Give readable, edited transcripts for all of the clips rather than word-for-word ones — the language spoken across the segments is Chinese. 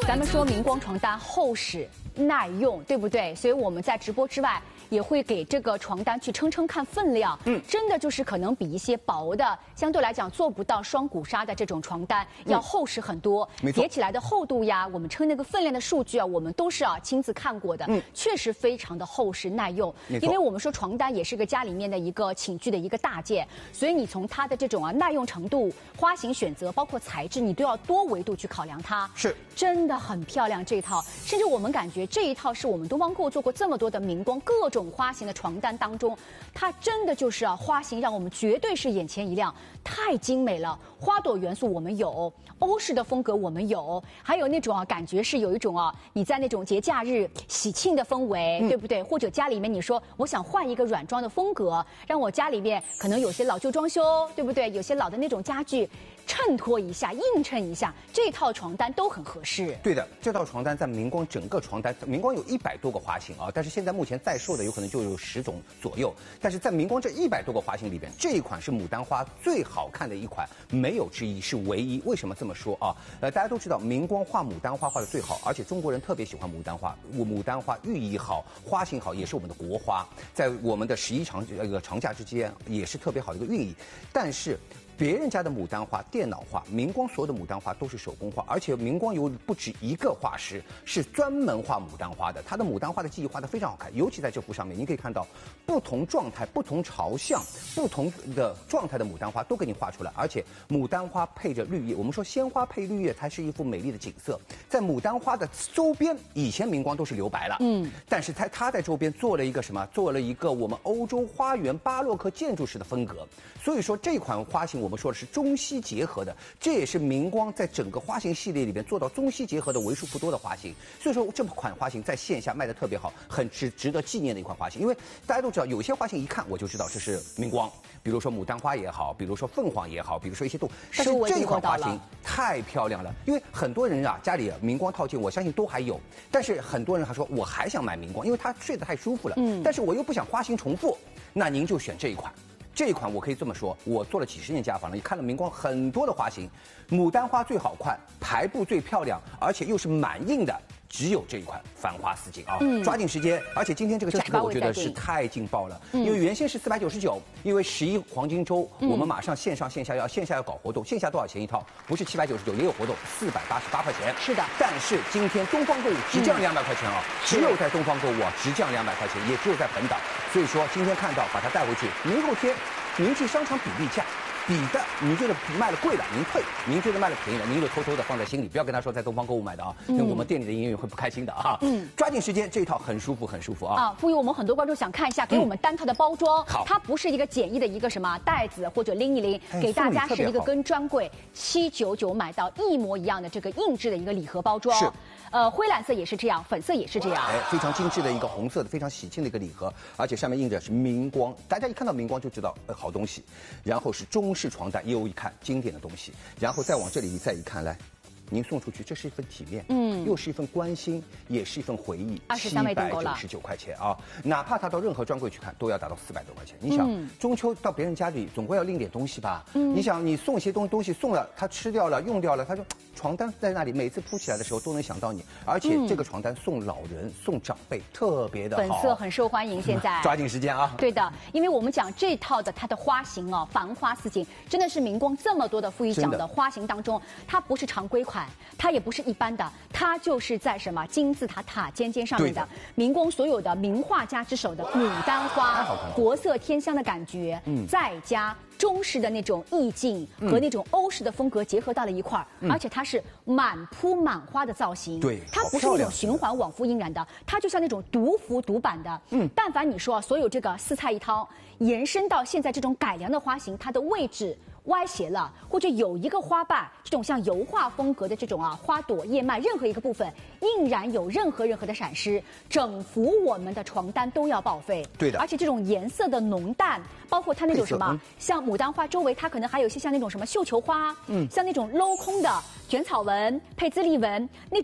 咱们说明光床单厚实耐用，对不对？所以我们在直播之外也会给这个床单去称称看分量。真的就是可能比一些薄的，相对来讲做不到双股纱的这种床单要厚实很多。叠起来的厚度呀，我们称那个分量的数据啊，我们都是亲自看过的。确实非常的厚实耐用。因为我们说床单也是个家里面的一个寝具的一个大件，所以你从它的这种耐用程度、花型选择，包括材质，你都要多维度去考量它。是，真的很漂亮这一套，甚至我们感觉这一套是我们东方购做过这么多的明光各种花型的床单当中，它真的就是花型让我们绝对是眼前一亮，太精美了。花朵元素我们有，欧式的风格我们有，还有那种感觉是有一种你在那种节假日喜庆的氛围，对不对？或者家里面你说我想换一个软装的风格，让我家里面可能有些老旧装修，对不对？有些老的那种家具，衬托一下、映衬一下，这套床单都很合适。 对的，这套床单在明光整个床单，明光有100多个花型啊，但是现在目前在售的有可能就有10种左右。但是在明光这100多个花型里边，这一款是牡丹花最好看的一款，没有之一，是唯一。为什么这么说啊？大家都知道明光画牡丹花画的最好，而且中国人特别喜欢牡丹花。牡丹花寓意好，花型好，也是我们的国花，在我们的11长假之间也是特别好的一个寓意。但是别人家的牡丹花电脑画，明光所有的牡丹花都是手工画，而且明光有不止一个画师是专门画牡丹花的，他的牡丹花的技艺画得非常好看，尤其在这幅上面，你可以看到不同状态、不同朝向、不同的状态的牡丹花都给你画出来，而且牡丹花配着绿叶，我们说鲜花配绿叶才是一幅美丽的景色。在牡丹花的周边，以前明光都是留白了，但是他在周边做了一个什么？做了一个我们欧洲花园巴洛克建筑式的风格，所以说这款花型我们说的是中西结合的，这也是明光在整个花型系列里边做到中西结合的为数不多的花型。所以说这款花型在线下卖的特别好，很值得纪念的一款花型。因为大家都知道，有些花型一看我就知道这是明光，比如说牡丹花也好，比如说凤凰也好，比如说一些动物，但是这款花型太漂亮了。因为很多人家里明光套件，我相信都还有，但是很多人还说我还想买明光，因为它睡得太舒服了，但是我又不想花型重复，那您就选这一款。这一款我可以这么说，我做了几10年家纺了，也看了明光很多的花型，牡丹花最好看，排布最漂亮，而且又是满印的，只有这一款繁花似锦啊！抓紧时间，而且今天这个价格我觉得是太劲爆了，因为原先是499，因为11黄金周，我们马上线上线下要搞活动，线下多少钱一套？不是799，也有活动，488块钱。是的，但是今天东方购物直降200块钱啊，只有在东方购物直降200块钱，也只有在本岛。所以说今天看到把它带回去，明后天您去商场比例价。比的，您觉得卖了贵了，您退；您觉得卖了便宜了，您就偷偷的放在心里，不要跟他说在东方购物买的啊，那我们店里的营业员会不开心的啊。抓紧时间，这一套很舒服，很舒服啊。 傅宇，我们很多观众想看一下给我们单套的包装，它不是一个简易的一个什么袋子或者拎一拎，给大家是一个跟专柜799买到一模一样的这个硬质的一个礼盒包装。是。灰蓝色也是这样，粉色也是这样， 非常精致的一个红色的非常喜庆的一个礼盒，而且上面印着是明光，大家一看到明光就知道好东西。然后是中式床单，又一看经典的东西，然后再往这里再一看，来，您送出去，这是一份体面，又是一份关心，也是一份回忆。799块钱啊，哪怕他到任何专柜去看，都要达到400多块钱。你想，中秋到别人家里，总归要拎点东西吧？你想，你送一些东西送了，他吃掉了，用掉了，他就床单在那里，每次铺起来的时候都能想到你。而且这个床单送老人、送长辈特别的好， 粉色很受欢迎。现在抓紧时间啊！ 对的，因为我们讲这套的它的花型繁花似锦，真的是明光这么多的傅宇讲的花型当中，它不是常规款，它也不是一般的，它就是在什么金字塔塔尖尖上面的明光所有的名画家之手的牡丹花，国色天香的感觉，再加中式的那种意境和那种欧式的风格结合到了一块儿，而且它是满铺满花的造型， 对， 它不是那种循环往复印染的，它就像那种独幅独版的。但凡你说所有这个4菜一汤延伸到现在这种改良的花型，它的位置歪斜了，或者有一个花瓣这种像油画风格的这种花朵叶脉任何一个部分印染有任何的闪失，整幅我们的床单都要报废。 对的， 而且这种颜色的浓淡，包括它那种什么像牡丹花周围它可能还有一些像那种什么绣球花，像那种镂空的卷草纹、配资丽纹那种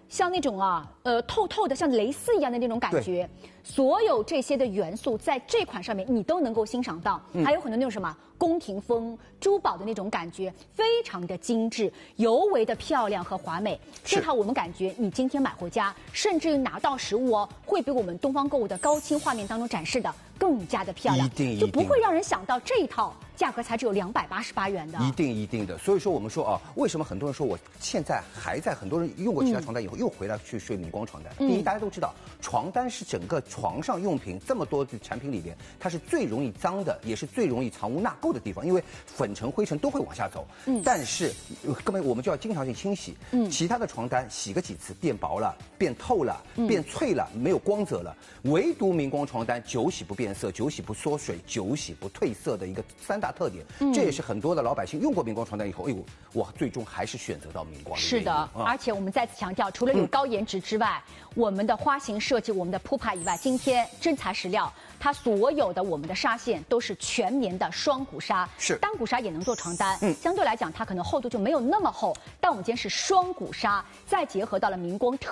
像那种透透的，像蕾丝一样的那种感觉，所有这些的元素在这款上面你都能够欣赏到。还有很多那种什么宫廷风、珠宝的那种感觉，非常的精致，尤为的漂亮和华美。这套我们感觉你今天买回家，甚至于拿到实物会比我们东方购物的高清画面当中展示的更加的漂亮， 一定就不会让人想到这一套价格才只有288元的。 一定的。所以说我们说为什么很多人说我现在还在，很多人用过其他床单以后又回来去睡明光床单？第一，大家都知道，床单是整个床上用品这么多的产品里边，它是最容易脏的，也是最容易藏污纳垢的地方，因为粉尘灰尘都会往下走。但是根本我们就要经常去清洗。其他的床单洗个几次变薄了、变透了、变脆了，没有光泽了。唯独明光床单久洗不变色、久洗不缩水、久洗不褪色的一个3大特点。这也是很多的老百姓用过明光床单以后，哎呦，我最终还是选择到明光的原因。 是的，而且我们再次强调，除了有高颜值之外，我们的花型设计、我们的铺排以外，今天真材实料，它所有的我们的纱线都是全棉的双股纱， 是单股纱也能做床单，相对来讲它可能厚度就没有那么厚，但我们今天是双股纱，再结合到了明光